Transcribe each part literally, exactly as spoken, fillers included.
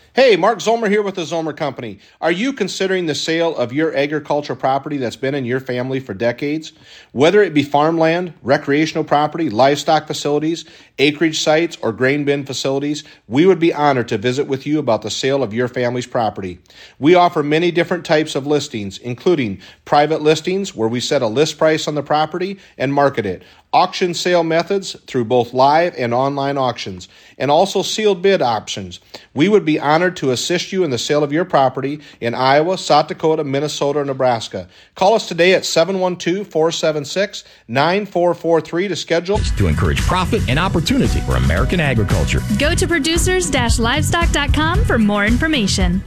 Hey, Mark Zomer here with the Zomer Company. Are you considering the sale of your agricultural property that's been in your family for decades? Whether it be farmland, recreational property, livestock facilities, acreage sites, or grain bin facilities, we would be honored to visit with you about the sale of your family's property. We offer many different types of listings, including private listings where we set a list price on the property and market it, auction sale methods through both live and online auctions, and also sealed bid options. We would be honored to assist you in the sale of your property in Iowa, South Dakota, Minnesota, or Nebraska. Call us today at seven one two, four seven six, nine four four three to schedule. To encourage profit and opportunity for American agriculture. Go to producers dash livestock dot com for more information.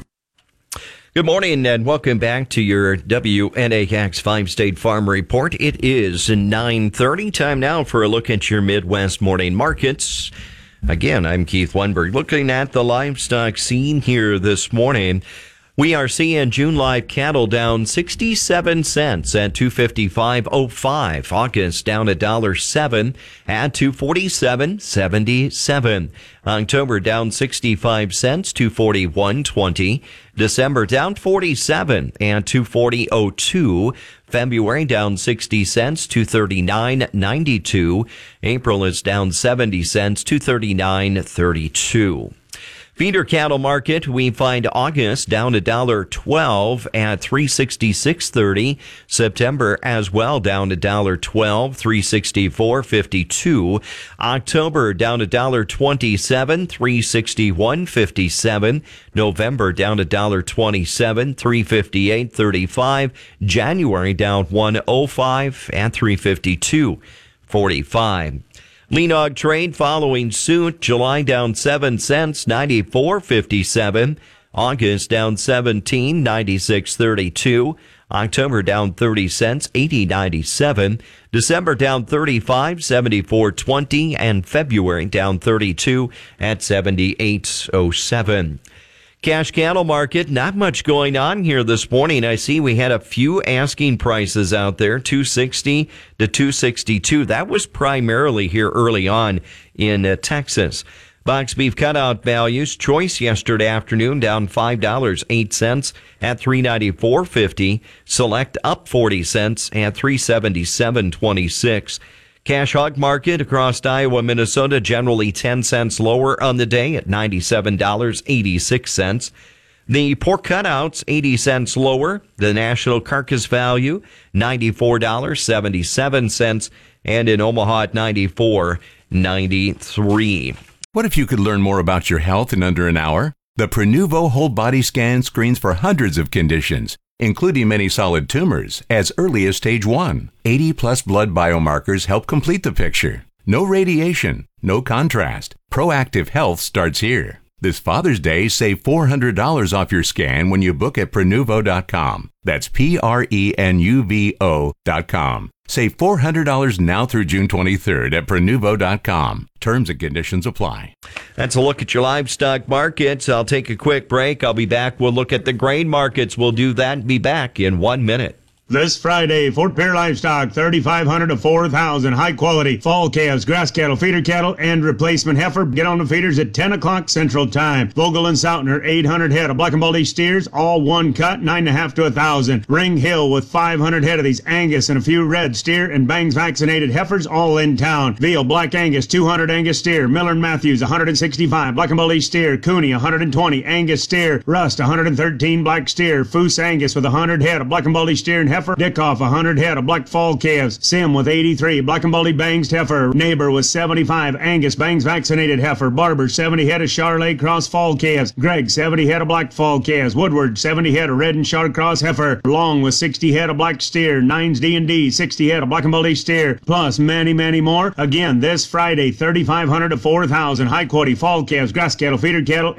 Good morning and welcome back to your W N A X five-State Farm Report. It is nine thirty. Time now for a look at your Midwest morning markets. Again, I'm Keith Weinberg. Looking at the livestock scene here this morning, we are seeing June live cattle down sixty-seven cents at two fifty-five oh five. August down a dollar seven at two forty-seven seventy-seven. October down sixty-five cents, two forty-one twenty. December down forty-seven and two forty oh two. February down sixty cents, two thirty-nine ninety-two. April is down seventy cents, two thirty-nine thirty-two. Feeder cattle market, we find August down a dollar twelve at three sixty-six thirty. September as well down a dollar twelve, three sixty-four fifty-two. October down a dollar twenty-seven, three sixty-one fifty-seven. November down a dollar twenty-seven, three fifty-eight thirty-five. January down one oh five at three fifty-two forty-five. Lean hog trade following suit. July down seven cents, ninety-four fifty-seven. August down seventeen, ninety-six thirty-two. October down thirty cents, eighty ninety-seven. December down thirty-five, seventy-four twenty. And February down thirty-two at seventy-eight oh seven. Cash cattle market, not much going on here this morning. I see we had a few asking prices out there, two sixty to two sixty-two. That was primarily here early on in uh, Texas. Box beef cutout values, choice yesterday afternoon down five dollars and eight cents at three ninety-four fifty. Select up forty cents at three seventy-seven twenty-six. Cash hog market across Iowa, Minnesota, generally ten cents lower on the day at ninety-seven dollars and eighty-six cents. The pork cutouts, eighty cents lower. The national carcass value, ninety-four dollars and seventy-seven cents. And in Omaha at ninety-four ninety-three. What if you could learn more about your health in under an hour? The Prenuvo whole body scan screens for hundreds of conditions, including many solid tumors, as early as stage one. eighty plus blood biomarkers help complete the picture. No radiation, no contrast. Proactive health starts here. This Father's Day, save four hundred dollars off your scan when you book at Prenuvo dot com. That's P R E N U V O dot com. Save four hundred dollars now through June twenty-third at Prenuvo dot com. Terms and conditions apply. That's a look at your livestock markets. I'll take a quick break. I'll be back. We'll look at the grain markets. We'll do that and be back in one minute. This Friday, Fort Pierre Livestock, thirty-five hundred to four thousand. High quality fall calves, grass cattle, feeder cattle, and replacement heifer. Get on the feeders at ten o'clock Central Time. Vogel and Sautner, eight hundred head of black and baldy steers, all one cut, nine and a half to one thousand. Ring Hill with five hundred head of these Angus and a few red steer and Bangs vaccinated heifers, all in town. Veal, Black Angus, two hundred Angus steer. Miller and Matthews, one hundred sixty-five. Black and baldy steer. Cooney, one hundred twenty. Angus steer. Rust, one hundred thirteen. Black steer. Foose Angus with one hundred head of black and baldy steer and heifer. Dickoff, one hundred head of black fall calves. Sim with eighty-three. Black and baldy Bangs heifer. Neighbor with seventy-five. Angus Bangs vaccinated heifer. Barber, seventy head of Charolais cross fall calves. Greg, seventy head of black fall calves. Woodward, seventy head of red and Char cross heifer. Long with sixty head of black steer. Nines D and D, sixty head of black and baldy steer. Plus many, many more. Again, this Friday, thirty-five hundred to four thousand. High quality fall calves, grass cattle, feeder cattle,